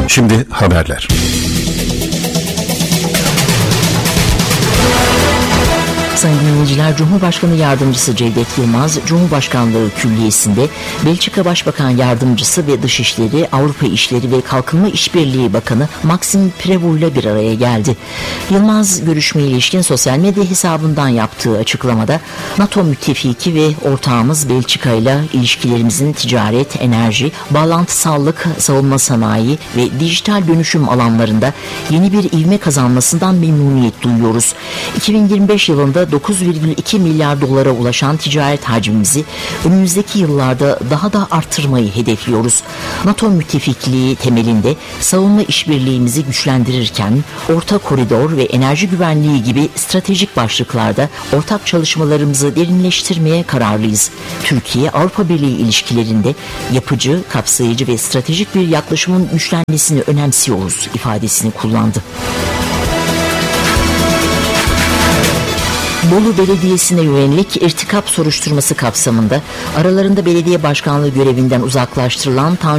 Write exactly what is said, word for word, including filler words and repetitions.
Şimdi haberler. Sayın dinleyiciler, Cumhurbaşkanı Yardımcısı Cevdet Yılmaz, Cumhurbaşkanlığı Külliyesi'nde Belçika Başbakan Yardımcısı ve Dışişleri, Avrupa İşleri ve Kalkınma İşbirliği Bakanı Maxime Prévost ile bir araya geldi. Yılmaz, görüşmeye ilişkin sosyal medya hesabından yaptığı açıklamada, NATO müttefiki ve ortağımız Belçika ile ilişkilerimizin ticaret, enerji, bağlantısallık, savunma sanayi ve dijital dönüşüm alanlarında yeni bir ivme kazanmasından memnuniyet duyuyoruz. iki bin yirmi beş yılında dokuz virgül iki milyar dolara ulaşan ticaret hacmimizi önümüzdeki yıllarda daha da arttırmayı hedefliyoruz. NATO müttefikliği temelinde savunma işbirliğimizi güçlendirirken orta koridor ve enerji güvenliği gibi stratejik başlıklarda ortak çalışmalarımızı derinleştirmeye kararlıyız. Türkiye, Avrupa Birliği ilişkilerinde yapıcı, kapsayıcı ve stratejik bir yaklaşımın güçlenmesini önemsiyoruz ifadesini kullandı. Bolu Belediyesi'ne yönelik irtikap soruşturması kapsamında aralarında belediye başkanlığı görevinden uzaklaştırılan Tanju